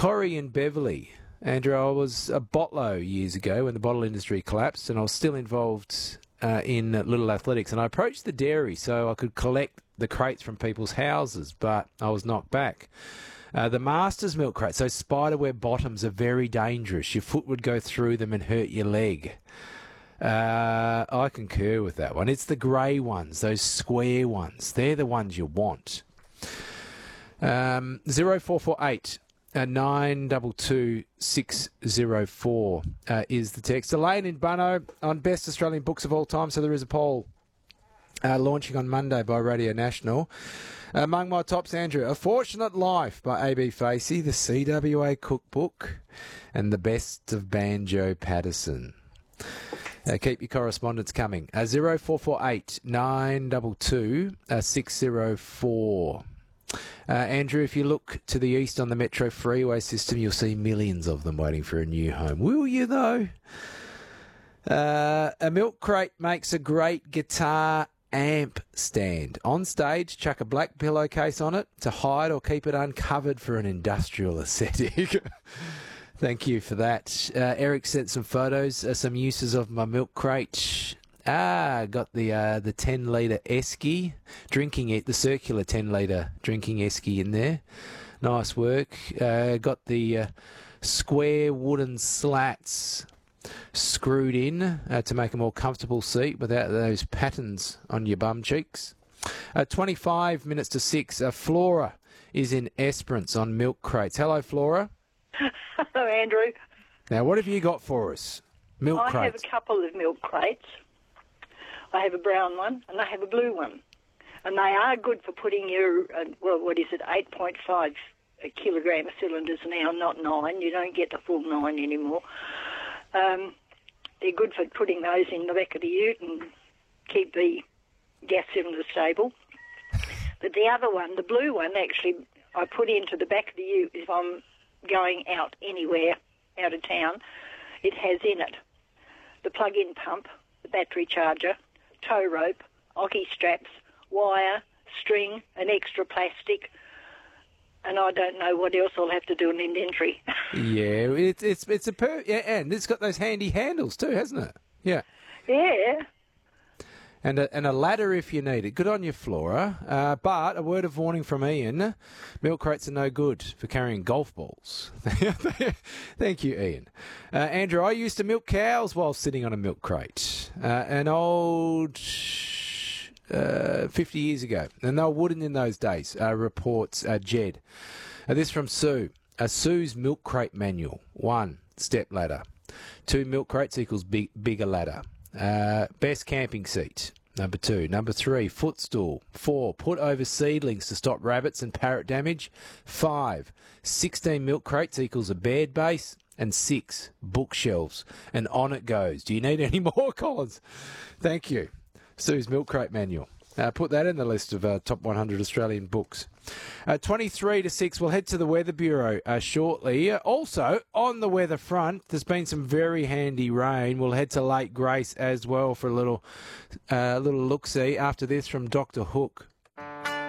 Corrie and Beverley. Andrew, I was a bottler years ago when the bottle industry collapsed, and I was still involved in Little Athletics, and I approached the dairy so I could collect the crates from people's houses, but I was knocked back. The Masters milk crates, those spiderweb bottoms, are very dangerous. Your foot would go through them and hurt your leg. I concur with that one. It's the grey ones, those square ones. They're the ones you want. 0448 922 604 is the text. Elaine in Bunno on best Australian books of all time. So there is a poll launching on Monday by Radio National. Among my tops, Andrew, A Fortunate Life by A.B. Facey, the CWA Cookbook, and The Best of Banjo Patterson. Keep your correspondence coming. 0448 922 604. Andrew, if you look to the east on the Metro Freeway system, you'll see millions of them waiting for a new home. Will you, though? A milk crate makes a great guitar amp stand. On stage, chuck a black pillowcase on it to hide or keep it uncovered for an industrial aesthetic. Thank you for that. Eric sent some photos, some uses of my milk crate. Got the 10-litre esky, drinking it, the circular 10-litre drinking esky in there. Nice work. Got the square wooden slats screwed in to make a more comfortable seat without those patterns on your bum cheeks. 25 minutes to 6. Flora is in Esperance on milk crates. Hello, Flora. Hello, Andrew. Now, what have you got for us? Milk crates. I have a couple of milk crates. I have a brown one and I have a blue one. And they are good for putting your, 8.5 kilogram cylinders now, not 9. You don't get the full 9 anymore. They're good for putting those in the back of the ute and keep the gas cylinder stable. But the other one, the blue one, actually, I put into the back of the ute if I'm going out anywhere out of town. It has in it the plug-in pump, the battery charger, tow rope, ocky straps, wire, string, an extra plastic, and I don't know what else I'll have to do in inventory. Yeah, and it's got those handy handles too, hasn't it? Yeah. Yeah. And a ladder if you need it. Good on you, Flora. But a word of warning from Ian: milk crates are no good for carrying golf balls. Thank you, Ian. Andrew, I used to milk cows while sitting on a milk crate. An old 50 years ago. And they were wooden in those days, reports Jed. This from Sue. Sue's milk crate manual. 1, step ladder. 2, milk crates equals bigger ladder. Best camping seat. Number 2. Number 3, footstool. 4, put over seedlings to stop rabbits and parrot damage. 5, 16 milk crates equals a bed base. And 6, bookshelves. And on it goes. Do you need any more, Collins? Thank you. Sue's milk crate manual. Put that in the list of top 100 Australian books. 23 to 6, we'll head to the Weather Bureau shortly. Also, on the weather front, there's been some very handy rain. We'll head to Lake Grace as well for a little look-see after this from Dr. Hook.